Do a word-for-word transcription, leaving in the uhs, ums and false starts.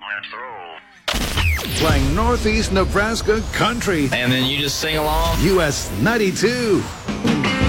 let's roll. Playing Northeast Nebraska country. And then you just sing along. U S ninety-two.